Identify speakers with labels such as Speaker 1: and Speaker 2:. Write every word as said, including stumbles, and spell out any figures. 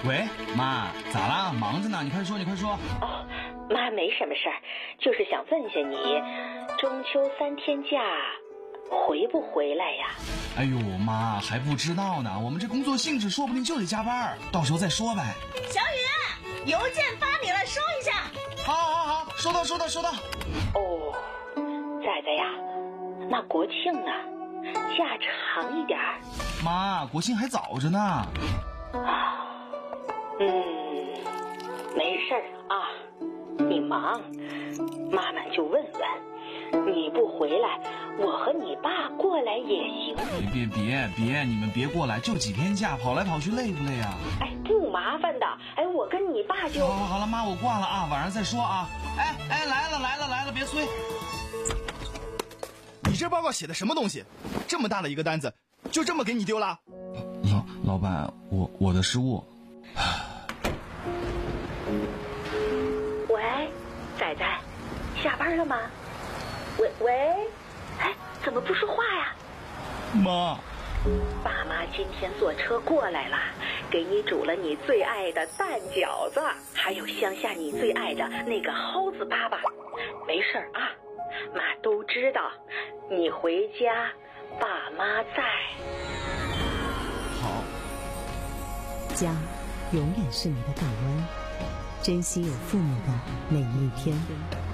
Speaker 1: 喂，妈，咋啦？忙着呢，你快说，你快说。
Speaker 2: 哦，妈，没什么事儿，就是想问下你，中秋三天假回不回来呀？
Speaker 1: 哎呦，妈还不知道呢，我们这工作性质说不定就得加班，到时候再说呗。
Speaker 3: 小雨，邮件发你了，收一下。
Speaker 1: 好，好，好，收到，收到，收到。
Speaker 2: 哦，崽子呀，那国庆呢？假长一点儿。
Speaker 1: 妈，国庆还早着呢。
Speaker 2: 啊，嗯，没事儿啊，你忙，妈妈就问问，你不回来，我和你爸过来也行。
Speaker 1: 别别别别，你们别过来，就几天假，跑来跑去累不累啊？
Speaker 2: 哎，不麻烦的，哎，我跟你爸就……
Speaker 1: 好好好了，妈，我挂了啊，晚上再说啊。哎哎，来了来了来了，别催。
Speaker 4: 你这报告写的什么东西？这么大的一个单子，就这么给你丢了？
Speaker 1: 老老板，我我的失误。
Speaker 2: 喂，仔仔，下班了吗？喂喂，哎，怎么不说话呀？
Speaker 1: 妈，
Speaker 2: 爸妈今天坐车过来了，给你煮了你最爱的蛋饺子，还有乡下你最爱的那个蒿子粑粑。没事儿啊，妈都知道，你回家，爸妈在。
Speaker 1: 好。
Speaker 5: 家永远是你的港湾，珍惜有父母的每一天。